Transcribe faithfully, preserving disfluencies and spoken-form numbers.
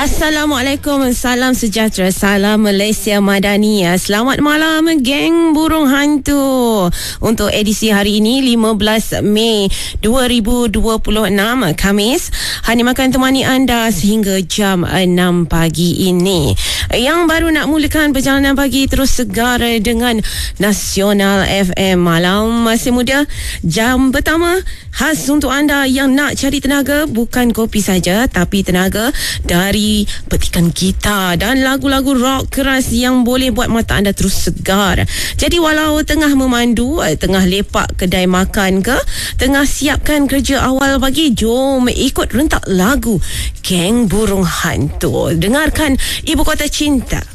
Assalamualaikum, salam sejahtera, salam Malaysia Madani. Selamat malam geng burung hantu. Untuk edisi hari ini lima belas Mei dua ribu dua puluh enam, Khamis, Hani akan temani anda sehingga jam enam pagi ini. Yang baru nak mulakan perjalanan pagi terus segar dengan Nasional F M. Malam masih muda, jam pertama khas untuk anda yang nak cari tenaga, bukan kopi saja tapi tenaga dari petikan gitar dan lagu-lagu rock keras yang boleh buat mata anda terus segar. Jadi walau tengah memandu, tengah lepak kedai makan ke, tengah siapkan kerja awal pagi, jom ikut rentak lagu Geng Burung Hantu. Dengarkan Ibu Kota Cinta.